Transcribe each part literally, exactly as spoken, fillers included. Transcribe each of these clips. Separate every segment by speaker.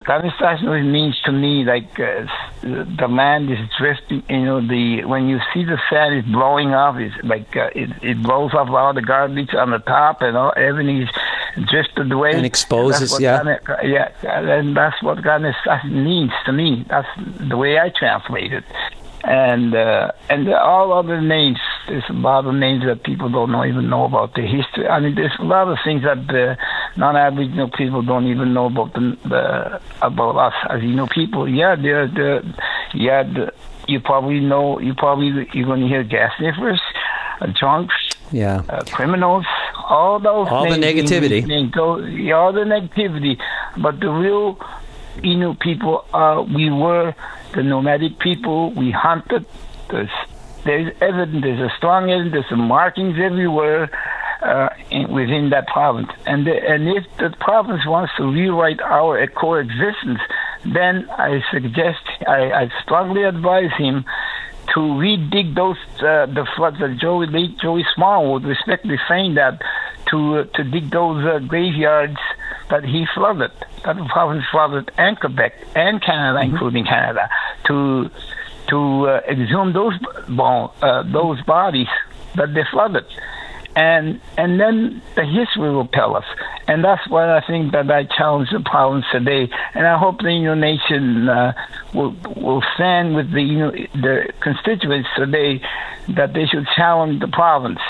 Speaker 1: Canistation means to me like uh, the land is drifting. You know, the when you see the sand is blowing off, it's like uh, it it blows off all the garbage on the top, and all, everything is drifted away
Speaker 2: and exposes. Yeah,
Speaker 1: Cani- yeah, and that's what canistation means to me. That's the way I translate it. And uh, and all other names, there's a lot of names that people don't know, even know about the history. I mean, there's a lot of things that the non-Aboriginal people don't even know about the, the about us as you know people. Yeah, they're the yeah. The, you probably know. You probably you're going to hear gas sniffers, uh, drunks,
Speaker 2: yeah,
Speaker 1: uh, criminals. All those
Speaker 2: all
Speaker 1: names,
Speaker 2: the negativity.
Speaker 1: Names, those, yeah, all the negativity. But the real Innu people, uh, we were the nomadic people. We hunted. There's, there's evidence. There's a strong evidence. There's some markings everywhere uh, in, within that province. And the, and if the province wants to rewrite our coexistence, then I suggest, I, I strongly advise him to redig those uh, the floods that Joey late Joey Small would respectfully saying that to uh, to dig those uh, graveyards that he flooded, that the province flooded, and Quebec and Canada, mm-hmm. including Canada, to to uh, exhume those bon, uh, those bodies that they flooded, and and then the history will tell us, and that's why I think that I challenge the province today, and I hope the Innu Nation uh, will will stand with the you know, the constituents today that they should challenge the province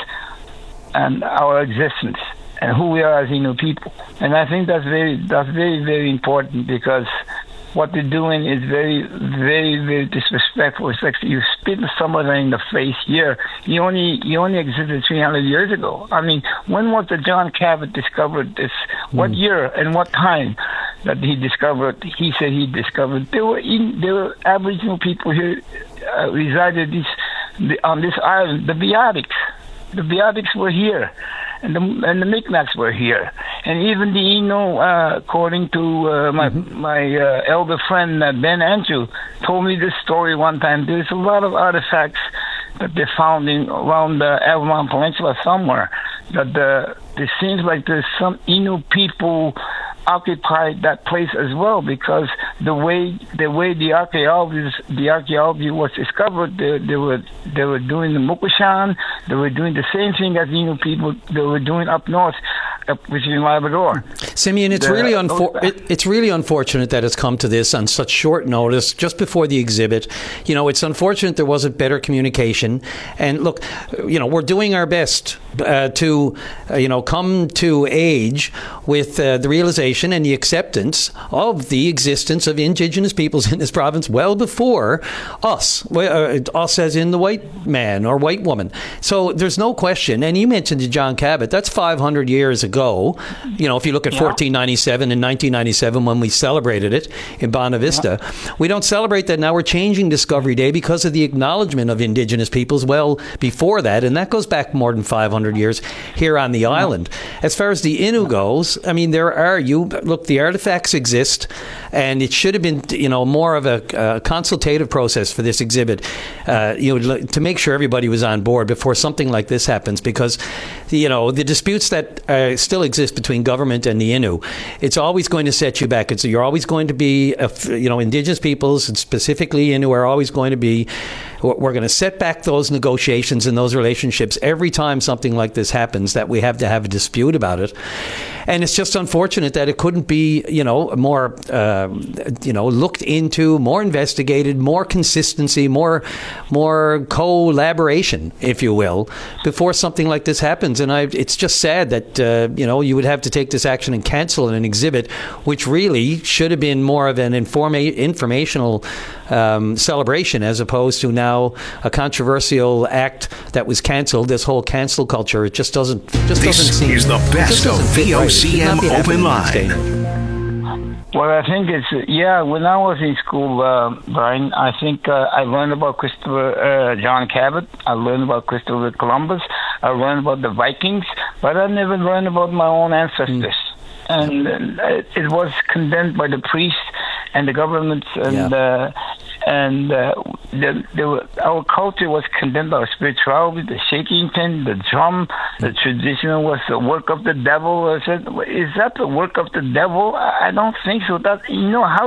Speaker 1: and our existence and who we are as Innu people. And I think that's very, that's very, very important because what they're doing is very, very, very disrespectful. It's like you spit someone in the face here. You only, you only existed three hundred years ago. I mean, when was the John Cabot discovered this? What mm. year and what time that he discovered? He said he discovered there were in, there were Aboriginal people here uh, resided this on this island. The Biotics, the Biotics were here. And the and the Micmacs were here, and even the Innu, uh, according to uh, my mm-hmm. my uh, elder friend uh, Ben Andrew, told me this story one time. There's a lot of artifacts that they found in around the Avalon Peninsula somewhere. That the it seems like there's some Innu people occupied that place as well, because the way the way the archaeology the archaeology was discovered, they, they were they were doing the Mukushan, they were doing the same thing as Innu people they were doing up north, up within Labrador.
Speaker 2: Simeon, it's the, really unfor- it, it's really unfortunate that it's come to this on such short notice, just before the exhibit. You know, it's unfortunate there wasn't better communication. And look, you know, we're doing our best uh, to, uh, you know, come to age with uh, the realization and the acceptance of the existence of Indigenous peoples in this province well before us, uh, us as in the white man or white woman. So there's no question. And you mentioned John Cabot. That's five hundred years ago. You know, if you look at yeah. fourteen ninety-seven and nineteen ninety-seven when we celebrated it in Bonavista, Vista, we don't celebrate that now. We're changing Discovery Day because of the acknowledgement of Indigenous peoples well before that. And that goes back more than five hundred years here on the yeah. island. As far as the Innu goes, I mean, there are, you look, the artifacts exist, and it should have been, you know, more of a uh, consultative process for this exhibit, uh, you know, to make sure everybody was on board before something like this happens, because, you know, the disputes that uh, still exist between government and the Innu, it's always going to set you back. It's, you're always going to be, uh, you know, Indigenous peoples, and specifically Innu, are always going to be, we're going to set back those negotiations and those relationships every time something like this happens, that we have to have a dispute about it. And it's just unfortunate that it couldn't be, you know, more, uh, you know, looked into, more investigated, more consistency, more, more collaboration, if you will, before something like this happens. And I, it's just sad that, uh, you know, you would have to take this action and cancel an exhibit, which really should have been more of an informa- informational um, celebration, as opposed to now a controversial act that was canceled. This whole cancel culture, it just doesn't, just
Speaker 3: this
Speaker 2: doesn't seem.
Speaker 3: This is the best of V O C M Open Line.
Speaker 1: Well, I think it's, yeah, when I was in school, uh, Brian, I think uh, I learned about Christopher uh, John Cabot. I learned about Christopher Columbus. I learned about the Vikings, but I never learned about my own ancestors. Mm. And uh, it was condemned by the priests and the governments, and yeah. uh, and uh, the, the, our culture was condemned. Our spirituality, the shaking tin, the drum, the tradition was the work of the devil. I said, is that the work of the devil? I don't think so. That, you know, how